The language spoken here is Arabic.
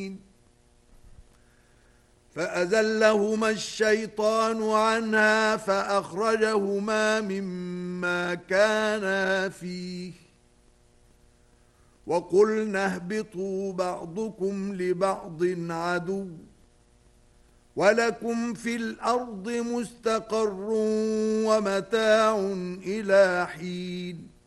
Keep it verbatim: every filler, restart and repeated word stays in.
فأزلهما الشيطان عنها فأخرجهما مما كانا فيه وقلنا اهبطوا بعضكم لبعض عدو ولكم في الأرض مستقر ومتاع إلى حين